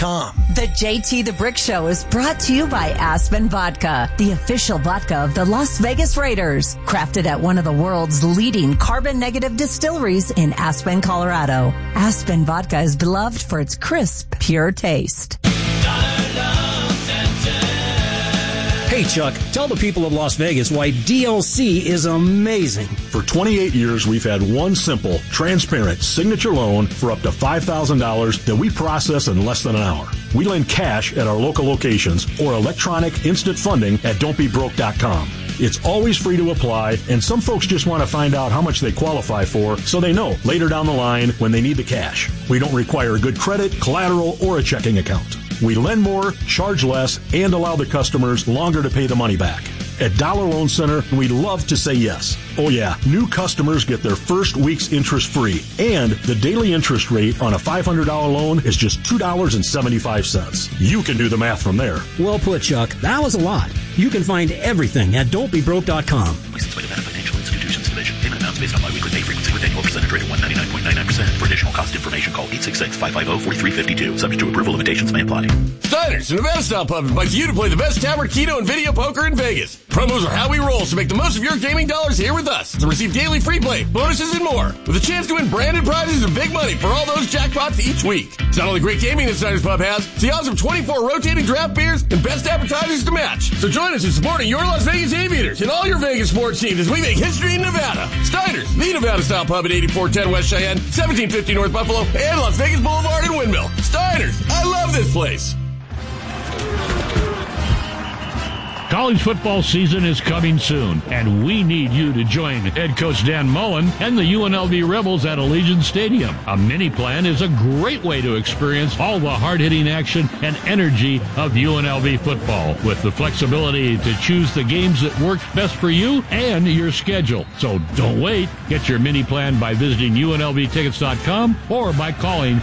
The JT the Brick Show is brought to you by Aspen Vodka, the official vodka of the Las Vegas Raiders. Crafted at one of the world's leading carbon-negative distilleries in Aspen, Colorado. Aspen Vodka is beloved for its crisp, pure taste. Hey, Chuck, tell the people of Las Vegas why DLC is amazing. For 28 years, we've had one simple, transparent signature loan for up to $5,000 that we process in less than an hour. We lend cash at our local locations or electronic instant funding at don'tbebroke.com. It's always free to apply, and some folks just want to find out how much they qualify for so they know later down the line when they need the cash. We don't require good credit, collateral, or a checking account. We lend more, charge less, and allow the customers longer to pay the money back. At Dollar Loan Center, we love to say yes. Oh yeah, new customers get their first week's interest free, and the daily interest rate on a $500 loan is just $2.75. You can do the math from there. Well put, Chuck. That was a lot. You can find everything at don'tbebroke.com. Licensed by Nevada Financial Institutions Division. Payment amounts based on biweekly pay frequency with annual percentage rate of 199.99%. For additional cost information, call 866-550-4352. Subject to approval, limitations may apply. Steiner's, the Nevada-style pub, invites you to play the best tavern, keno, and video poker in Vegas. Promos are how we roll, so make the most of your gaming dollars here with us. To receive daily free play, bonuses, and more. With a chance to win branded prizes and big money for all those jackpots each week. It's not only great gaming that Steiner's Pub has, it's the awesome 24 rotating draft beers and best appetizers to match. So join us in supporting your Las Vegas Aviators and all your Vegas sports teams as we make history in Nevada. Steiner's, the Nevada-style pub at 8410 West Cheyenne, 1750 North Buffalo, and Las Vegas Boulevard in Windmill. Steiner's, I love this place. College football season is coming soon, and we need you to join head coach Dan Mullen and the UNLV Rebels at Allegiant Stadium. A mini plan is a great way to experience all the hard-hitting action and energy of UNLV football, with the flexibility to choose the games that work best for you and your schedule. So don't wait. Get your mini plan by visiting UNLVtickets.com or by calling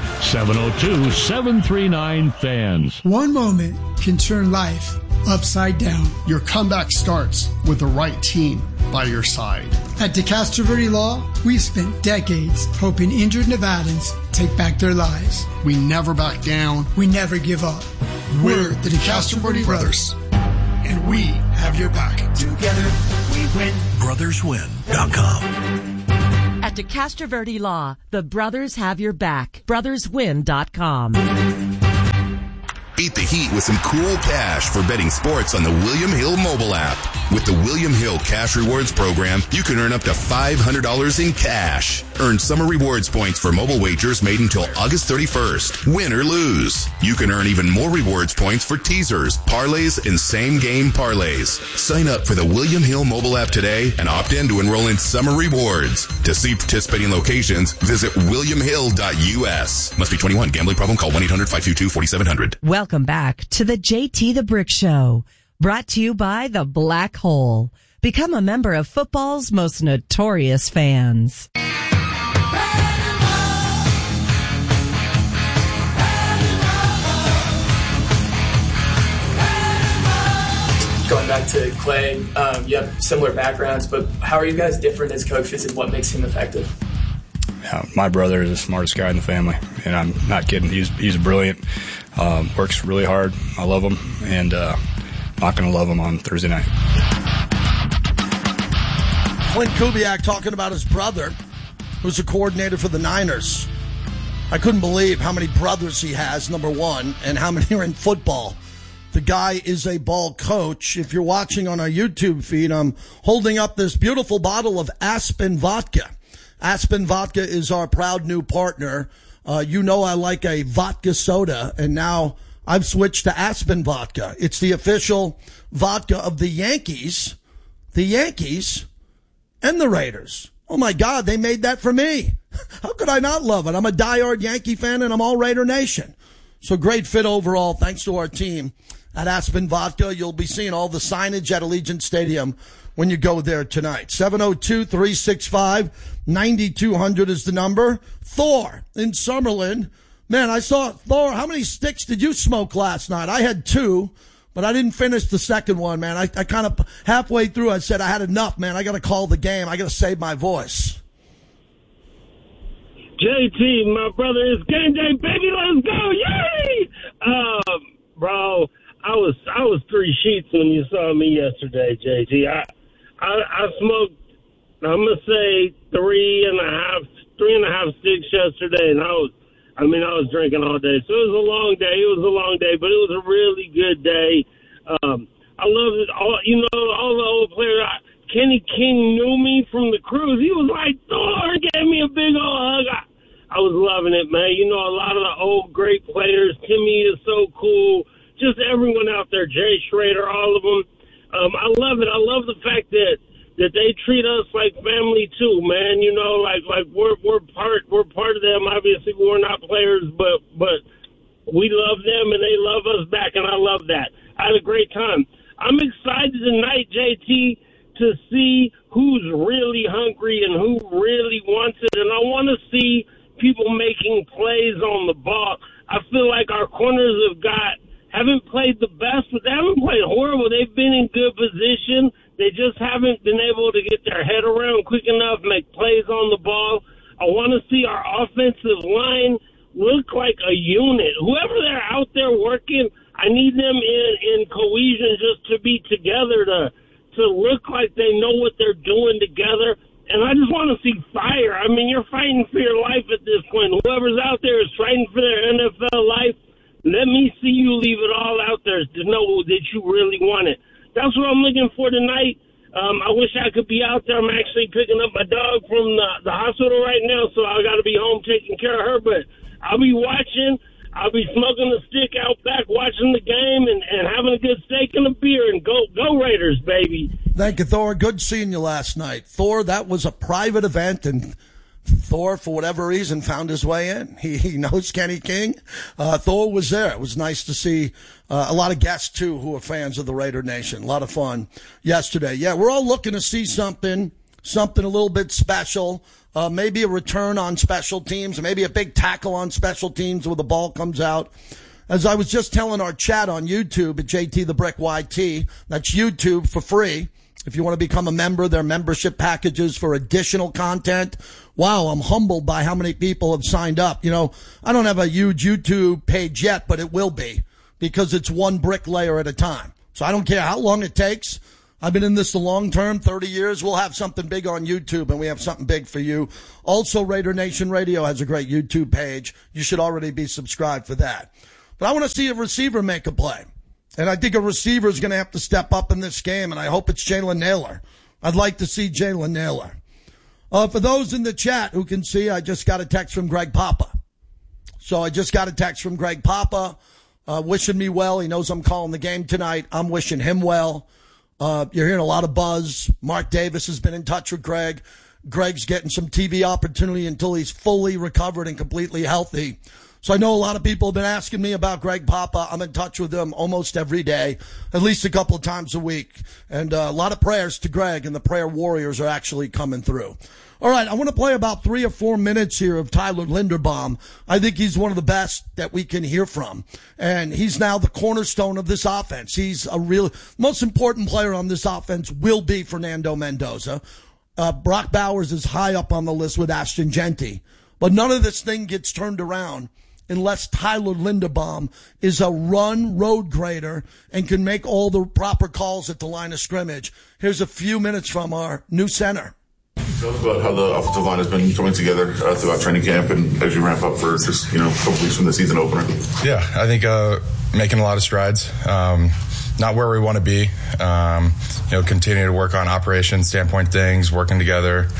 702-739-FANS. One moment can turn life upside down. Your comeback starts with the right team by your side. At DeCastro Verde Law, we've spent decades helping injured Nevadans take back their lives. We never back down. We never give up. We're the DeCastro Verde Brothers, and we have your back. Together, we win. BrothersWin.com. At DeCastro Verde Law, the brothers have your back. BrothersWin.com. Beat the heat with some cool cash for betting sports on the William Hill mobile app. With the William Hill Cash Rewards program, you can earn up to $500 in cash. Earn summer rewards points for mobile wagers made until August 31st. Win or lose. You can earn even more rewards points for teasers, parlays, and same-game parlays. Sign up for the William Hill mobile app today and opt in to enroll in summer rewards. To see participating locations, visit williamhill.us. Must be 21. Gambling problem? Call 1-800-522-4700. Welcome back to the JT the Brick Show, brought to you by the Black Hole. Become a member of football's most notorious fans. Going back to Clay, you have similar backgrounds, but how are you guys different as coaches and what makes him effective? My brother is the smartest guy in the family, and I'm not kidding. He's brilliant, works really hard. I love him, and not going to love him on Thursday night. Clint Kubiak talking about his brother, who's a coordinator for the Niners. I couldn't believe how many brothers he has, number one, and how many are in football. The guy is a ball coach. If you're watching on our YouTube feed, I'm holding up this beautiful bottle of Aspen Vodka. Aspen Vodka is our proud new partner. You know I like a vodka soda, and now I've switched to Aspen Vodka. It's the official vodka of the Yankees and the Raiders. Oh, my God, they made that for me. How could I not love it? I'm a diehard Yankee fan, and I'm all Raider Nation. So great fit overall, thanks to our team at Aspen Vodka. You'll be seeing all the signage at Allegiant Stadium when you go there tonight. 702-365-9200 is the number. Thor in Summerlin. Man, I saw Thor. How many sticks did you smoke last night? I had 2, but I didn't finish the second one, man. I kind of halfway through, I said I had enough, man. I got to call the game. I got to save my voice. JT, my brother, it's game day, baby. Let's go. Yay! Bro, I was 3 sheets when you saw me yesterday, JT. I smoked, I'm going to say 3.5 sticks yesterday, and I was drinking all day. So it was a long day. But it was a really good day. I love it. All the old players. Kenny King knew me from the cruise. He was like, Thor, gave me a big old hug. I was loving it, man. You know, a lot of the old great players. Timmy is so cool. Just everyone out there, Jay Schrader, all of them. I love it. I love the fact that they treat us like family too, man. You know, like we're part of them. Obviously, we're not players, but we love them and they love us back, and I love that. I had a great time. I'm excited tonight, JT, to see who's really hungry and who really wants it, and I want to see people making plays on the ball. I feel like our corners haven't played the best, but they haven't played horrible. They've been in good position. They just haven't been able to get their head around quick enough, make plays on the ball. I want to see our offensive line look like a unit. Whoever they're out there working, I need them in cohesion just to be together, to look like they know what they're doing together. And I just want to see fire. I mean, you're fighting for your life at this point. Whoever's out there is fighting for their NFL life. Let me see you leave it all out there to know that you really want it. That's what I'm looking for tonight. I wish I could be out there. I'm actually picking up my dog from the hospital right now, so I got to be home taking care of her. But I'll be watching. I'll be smoking a stick out back, watching the game, and having a good steak and a beer. And go Raiders, baby. Thank you, Thor. Good seeing you last night. Thor, that was a private event, and Thor, for whatever reason, found his way in. He knows Kenny King. Thor was there. It was nice to see a lot of guests, too, who are fans of the Raider Nation. A lot of fun yesterday. Yeah, we're all looking to see something a little bit special. Maybe a return on special teams, maybe a big tackle on special teams where the ball comes out. As I was just telling our chat on YouTube at JT the Brick YT, that's YouTube for free. If you want to become a member, there are membership packages for additional content. Wow, I'm humbled by how many people have signed up. You know, I don't have a huge YouTube page yet, but it will be because it's one bricklayer at a time. So I don't care how long it takes. I've been in this the long term, 30 years. We'll have something big on YouTube, and we have something big for you. Also, Raider Nation Radio has a great YouTube page. You should already be subscribed for that. But I want to see a receiver make a play. And I think a receiver is going to have to step up in this game, and I hope it's Jalen Nailor. I'd like to see Jalen Nailor. For those in the chat who can see, I just got a text from Greg Papa. So I just got a text from Greg Papa wishing me well. He knows I'm calling the game tonight. I'm wishing him well. You're hearing a lot of buzz. Mark Davis has been in touch with Greg. Greg's getting some TV opportunity until he's fully recovered and completely healthy. So I know a lot of people have been asking me about Greg Papa. I'm in touch with him almost every day, at least a couple of times a week. And a lot of prayers to Greg, and the prayer warriors are actually coming through. All right, I want to play about 3 or 4 minutes here of Tyler Linderbaum. I think he's one of the best that we can hear from. And he's now the cornerstone of this offense. He's a real, most important player on this offense will be Fernando Mendoza. Brock Bowers is high up on the list with Ashton Genty. But none of this thing gets turned around unless Tyler Linderbaum is a run road grader and can make all the proper calls at the line of scrimmage. Here's a few minutes from our new center. Tell us about how the offensive line has been coming together throughout training camp and as you ramp up for just, a couple weeks from the season opener. Yeah, I think making a lot of strides. Not where we want to be. Continue to work on operation standpoint things, working together.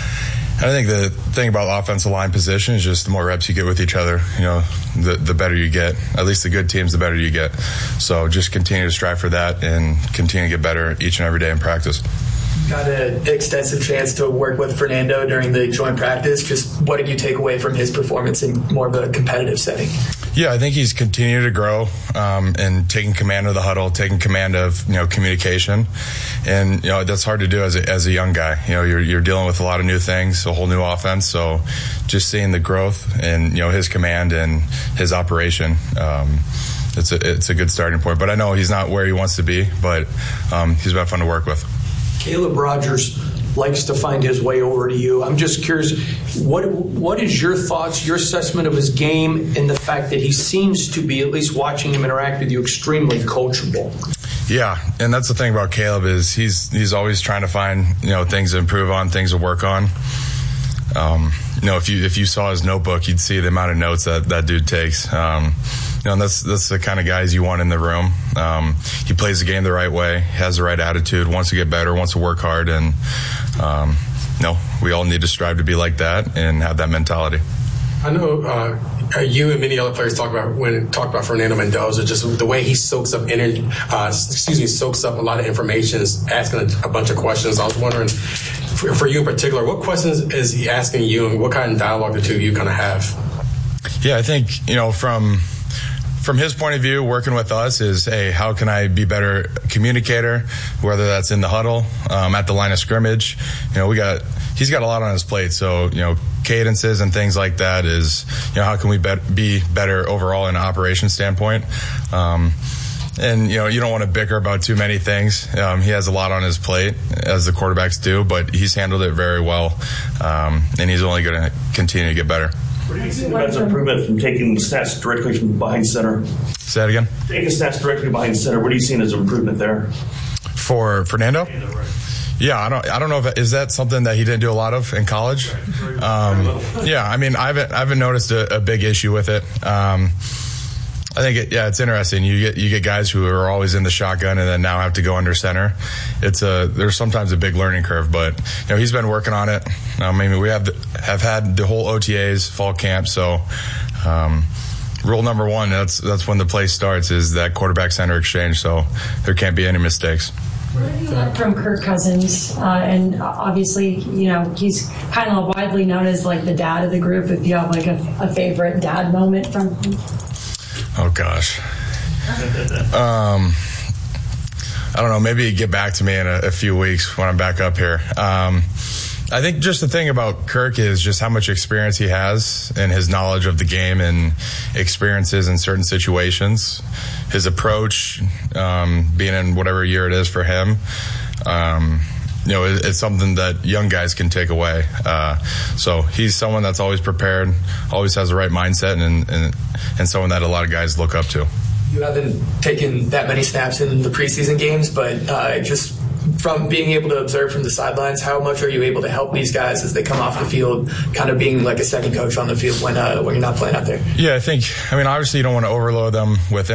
I think the thing about the offensive line position is just the more reps you get with each other, the better you get. At least the good teams, the better you get. So just continue to strive for that and continue to get better each and every day in practice. Got an extensive chance to work with Fernando during the joint practice. Just what did you take away from his performance in more of a competitive setting? Yeah, I think he's continued to grow and taking command of the huddle, taking command of communication, and that's hard to do as a young guy. You're dealing with a lot of new things, a whole new offense. So just seeing the growth and his command and his operation. It's a good starting point. But I know he's not where he wants to be, but he's been fun to work with. Caleb Rogers likes to find his way over to you. I'm just curious, what is your thoughts, your assessment of his game, and the fact that he seems to be, at least watching him interact with you, extremely coachable? Yeah, and that's the thing about Caleb is he's always trying to find things to improve on, things to work on. If you saw his notebook, you'd see the amount of notes that dude takes. And that's the kind of guys you want in the room. He plays the game the right way, has the right attitude, wants to get better, wants to work hard, and we all need to strive to be like that and have that mentality. I know you and many other players talk about Fernando Mendoza, just the way he soaks up soaks up a lot of information, is asking a bunch of questions. I was wondering, for you in particular, what questions is he asking you, and what kind of dialogue the two of you kind of have? Yeah, I think from his point of view, working with us is, hey, how can I be better communicator, whether that's in the huddle, at the line of scrimmage. He's got a lot on his plate, so cadences and things like that is, how can we be better overall in an operation standpoint. And you don't want to bicker about too many things. He has a lot on his plate, as the quarterbacks do, but he's handled it very well, and he's only going to continue to get better. What do you think about his improvement from taking stats directly from behind center? Say that again? Taking stats directly behind center. What are you seeing as improvement there? For Fernando? Right. Yeah, I don't know if is that something that he didn't do a lot of in college. Yeah, I mean, I haven't noticed a big issue with it. I think it's interesting. You get guys who are always in the shotgun and then now have to go under center. There's sometimes a big learning curve, but he's been working on it. We have had the whole OTAs, fall camp, so rule number one, that's when the play starts, is that quarterback center exchange, so there can't be any mistakes. What have you learned from Kirk Cousins? And obviously, he's kind of widely known as like the dad of the group. If you have like a favorite dad moment from him. Oh gosh. I don't know. Maybe get back to me in a few weeks when I'm back up here. I think just the thing about Kirk is just how much experience he has and his knowledge of the game and experiences in certain situations. His approach, being in whatever year it is for him, it's something that young guys can take away. So he's someone that's always prepared, always has the right mindset, and someone that a lot of guys look up to. You haven't taken that many snaps in the preseason games, but just from being able to observe from the sidelines, how much are you able to help these guys as they come off the field, kind of being like a second coach on the field when you're not playing out there? Yeah, I think, obviously you don't want to overload them with